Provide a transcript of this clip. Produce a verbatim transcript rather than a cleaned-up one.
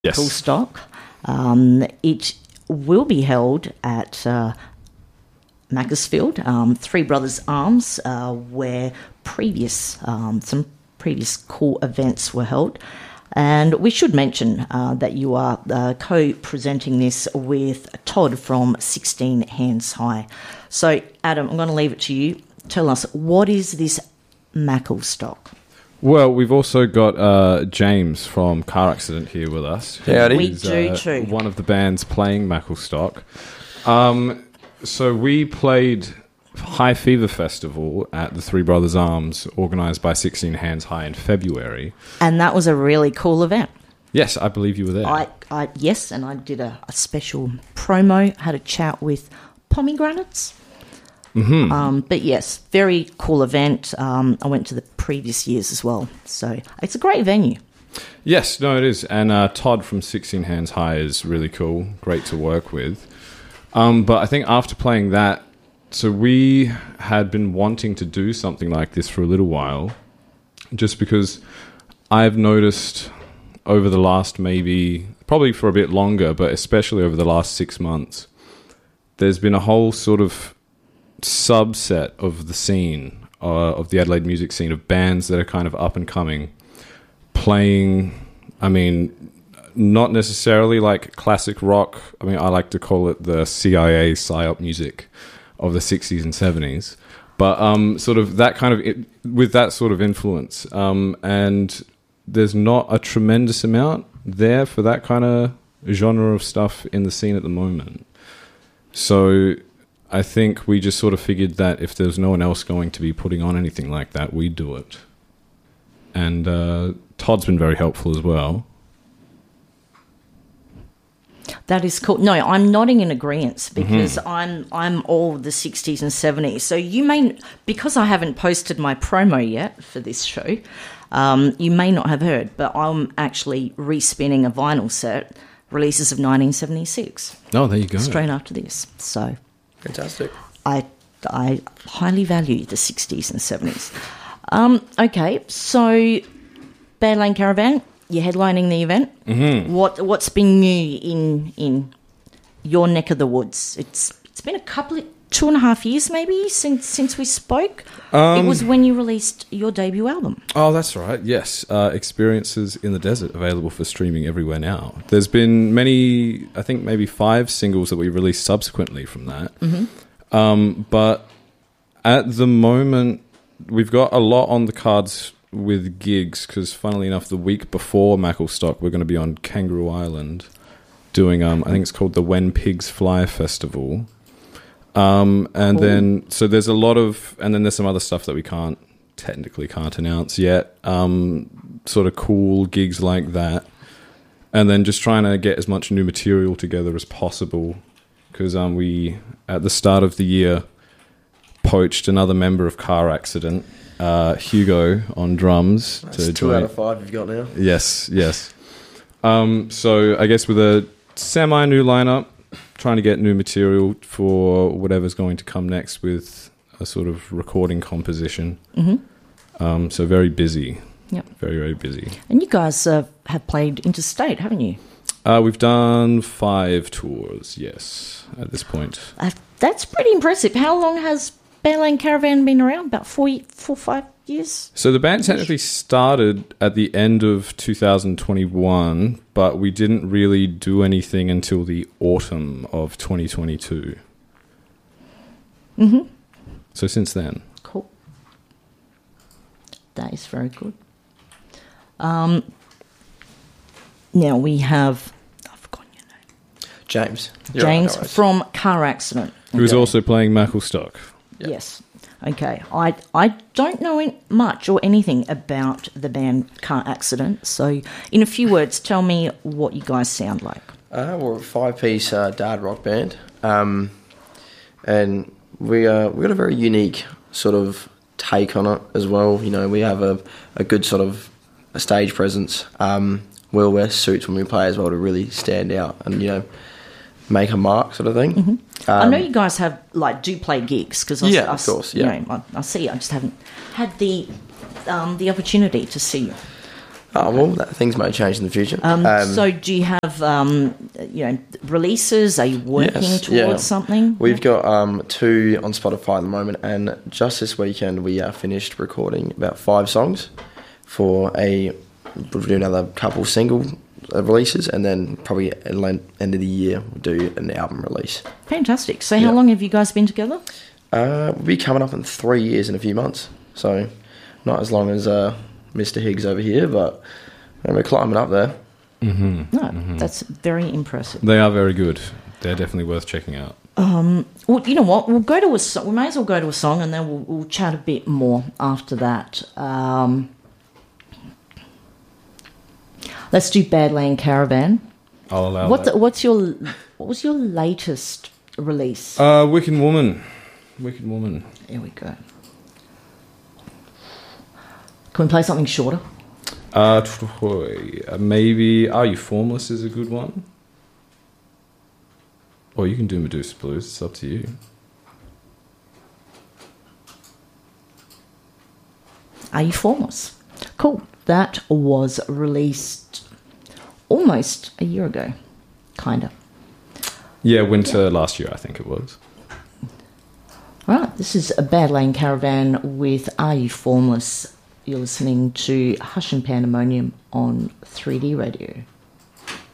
Yes. Stock. Um, it will be held at uh, Macclesfield, um, Three Brothers Arms, uh, where previous um, some previous cool events were held. And we should mention uh, that you are uh, co-presenting this with Todd from sixteen Hands High. So, Adam, I'm going to leave it to you. Tell us, what is this Macclesstock? Well, we've also got uh, James from Car Accident here with us. Howdy. We He's, do uh, too. One of the bands playing Macclesstock. Um, so we played High Fever Festival at the Three Brothers Arms, organised by sixteen Hands High in February. And that was a really cool event. Yes, I believe you were there. I, I yes, and I did a, a special promo, had a chat with Pomegranates. Mm-hmm. Um, but yes, very cool event. Um, I went to the previous years as well. So it's a great venue. Yes, no, it is. And uh, Todd from sixteen Hands High is really cool, great to work with. Um, but I think after playing that, so we had been wanting to do something like this for a little while, just because I've noticed over the last maybe, probably for a bit longer, but especially over the last six months, there's been a whole sort of subset of the scene, uh, of the Adelaide music scene, of bands that are kind of up and coming, playing, I mean, not necessarily like classic rock. I mean, I like to call it the C I A psyop music of the sixties and seventies, but um, sort of that kind of, with that sort of influence. Um, and there's not a tremendous amount there for that kind of genre of stuff in the scene at the moment. So I think we just sort of figured that if there's no one else going to be putting on anything like that, we'd do it. And uh, Todd's been very helpful as well. That is cool. No, I'm nodding in agreement because mm-hmm. I'm I'm all the sixties and seventies. So you may, because I haven't posted my promo yet for this show, um, you may not have heard, but I'm actually respinning a vinyl set, releases of nineteen seventy-six. Oh, there you go. Straight after this. So fantastic. I I highly value the sixties and seventies. Um, okay, so Badland Caravan, you're headlining the event. Mm-hmm. What what's been new in in your neck of the woods? It's it's been a couple of two and a half years maybe since since we spoke. Um, it was when you released your debut album. Oh, that's right. Yes, uh, Experiences in the Desert, available for streaming everywhere now. There's been many, I think maybe five singles that we released subsequently from that. Mm-hmm. Um, but at the moment, we've got a lot on the cards with gigs, because funnily enough, the week before Macclesstock, we're going to be on Kangaroo Island doing, um, I think it's called the When Pigs Fly Festival. Um, and cool. then, so there's a lot of, and then there's some other stuff that we can't, technically can't announce yet, um, sort of cool gigs like that. And then just trying to get as much new material together as possible, because um, we, at the start of the year, poached another member of Car Accident, uh, Hugo, on drums. That's to two join. out of five you've got now. Yes, yes. Um, so I guess with a semi-new lineup, trying to get new material for whatever's going to come next with a sort of recording composition. Mm-hmm. Um, so very busy. Yep. Very, very busy. And you guys uh, have played interstate, haven't you? Uh, we've done five tours, yes, at this point. Uh, that's pretty impressive. How long has Badland Caravan been around? About four, four, five years? So the band technically started at the end of two thousand twenty-one, but we didn't really do anything until the autumn of twenty twenty-two. Mm-hmm. So since then. Cool. That is very good. Um, now we have... I've forgotten your name. James. You're James right, from Car Accident. Who is okay. also playing Macclesstock. Yep. Yes. Okay. I I don't know much or anything about the band Car Accident, so in a few words, tell me what you guys sound like. Uh, we're a five-piece uh, dad rock band, um, and we uh, we got a very unique sort of take on it as well. You know, we have a, a good sort of a stage presence. Um, we'll wear suits when we play as well to really stand out and, you know, make a mark sort of thing. Mm-hmm. Um, I know you guys have, like, do play gigs, because I, yeah, I, of course, yeah. You know, I, I see, I just haven't had the um, the opportunity to see you. Oh, well, that, things may change in the future. Um, Um, so, do you have um, you know releases? Are you working Yes, towards yeah. something? We've got um, two on Spotify at the moment, and just this weekend we uh, finished recording about five songs for a. We'll do another couple single uh, releases, and then probably at the end of the year we'll do an album release. Fantastic. So, Yeah. how long have you guys been together? Uh, we'll be coming up in three years in a few months, so not as long as uh, Mister Higgs over here, but uh, we're climbing up there. Mm-hmm. No, that's very impressive. They are very good. They're definitely worth checking out. Well, you know what? We'll go to a. So- we may as well go to a song, and then we'll, we'll chat a bit more after that. Um, let's do Badland Caravan. I'll allow What that. the, what's your what was your latest release? Uh, Wicked Woman. Wicked Woman. There we go. Can we play something shorter? Uh, t- uh, maybe Are You Formless is a good one. Or you can do Medusa Blues. It's up to you. Are You Formless? Cool. That was released almost a year ago, kind of. Yeah, winter last year, I think it was. All right, this is a Badland Caravan with Are You Formless? You're listening to Hush and Pandemonium on three D Radio.